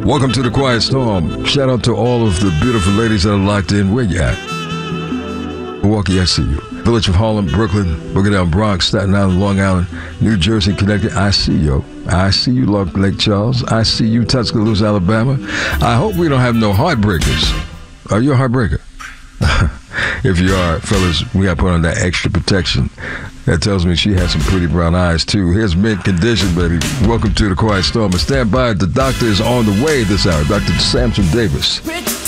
Welcome to the Quiet Storm. Shout out to all of the beautiful ladies that are locked in. Where you at? Milwaukee, I see you. Village of Harlem, Brooklyn, Boogie Down, Bronx, Staten Island, Long Island, New Jersey, Connecticut. I see you. I see you, Lake Charles. I see you, Tuscaloosa, Alabama. I hope we don't have no heartbreakers. Are you a heartbreaker? If you are, fellas, we got to put on that extra protection. That tells me she has some pretty brown eyes, too. Here's mint condition, baby. Welcome to the Quiet Storm. And stand by. The doctor is on the way this hour. Dr. Samson Davis.